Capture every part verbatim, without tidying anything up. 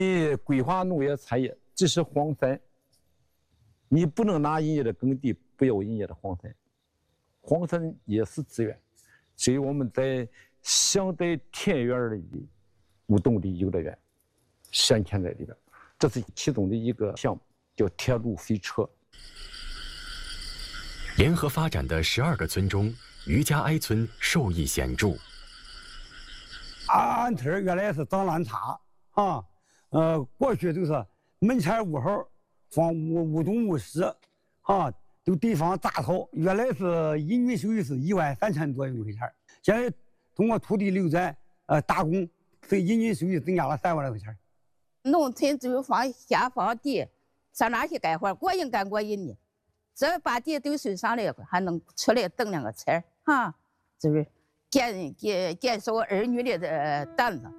你规划农业产业，这是荒山，你不能拿人家的耕地，不要人家的荒山，荒山也是资源，所以我们在相对田园里舞动的游乐园镶嵌在里边，这是其中的一个项目，叫铁路飞车。 联合发展的十二个村中，余家哀村受益显著。 俺村原来是脏乱差啊，呃，过去都是门前屋后放屋屋东屋西，啊，都地方杂草，原来是一年收益是一万三千多一块钱，现在通过土地流转，呃，打工，是一年收益增加了三万来块钱。 农村只有放下放地，上哪去干活？过人干过人呢。这把地都收上来，还能出来蹬两个菜哈，就是减减减少儿女的的担子。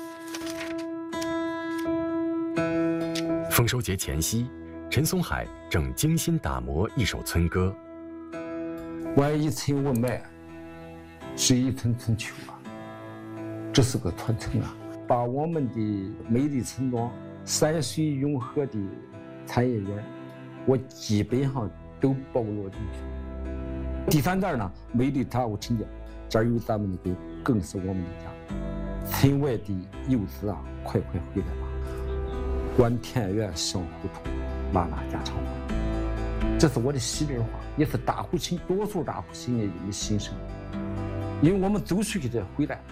丰收节前夕，陈松海正精心打磨一首村歌。 我一寸我麦，是一寸寸秋啊，这是个传承啊，把我们的美丽村庄、山水融合的产业园，我基本上都包罗进去。第三站呢，美丽大湖陈家，这儿有咱们的根，更是我们的家。村外的游子啊，快快回来吧！观田园赏胡同，拉拉家常话。这是我的西边话，也是大湖村多数大湖村的人的心声。因为我们走出去再回来。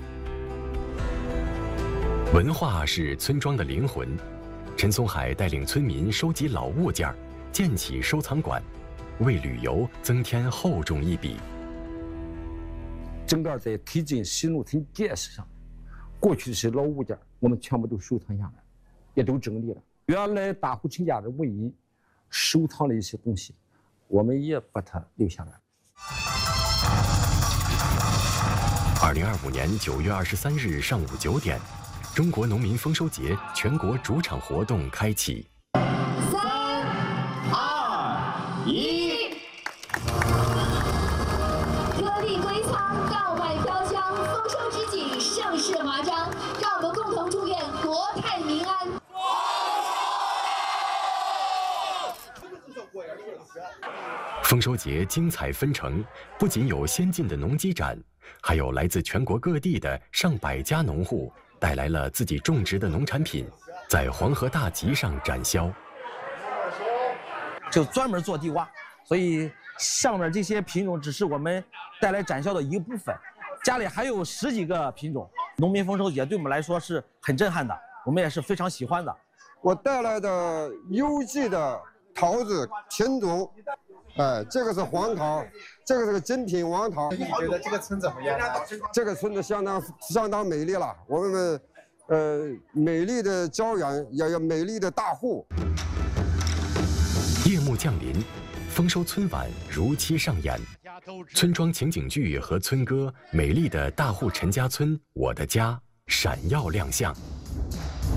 文化是村庄的灵魂。陈松海带领村民收集老物件，建起收藏馆，为旅游增添厚重一笔。 整个在推进新农村建设上，过去的些老物件，我们全部都收藏下来，也都整理了。原来大湖陈家的文艺收藏的一些东西，我们也把它留下来。 二零二五年九月二十三日上午九点，中国农民丰收节全国主场活动开启。 三、二、一，颗粒归仓，稻麦飘香，丰收之际，盛世华章。让我们共同祝愿国泰民安。 丰收节精彩纷呈，不仅有先进的农机展，还有来自全国各地的上百家农户带来了自己种植的农产品，在黄河大集上展销。 就专门做地瓜，所以上面这些品种只是我们带来展销的一部分，家里还有十几个品种。农民丰收节对我们来说是很震撼的，我们也是非常喜欢的。 我带来的有机的桃子品种，哎，这个是黄桃，这个是个精品王桃。 你觉得这个村怎么样呢？ 这个村子相当相当美丽了，我们呃美丽的郊园，也有美丽的大户。 夜幕降临，丰收春晚如期上演，村庄情景剧和村歌《美丽的大户陈家村我的家》闪耀亮相。